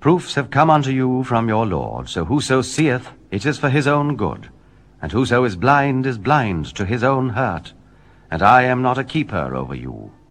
Proofs have come unto you from your Lord, so whoso seeth, it is for his own good, and whoso is blind to his own hurt, and I am not a keeper over you.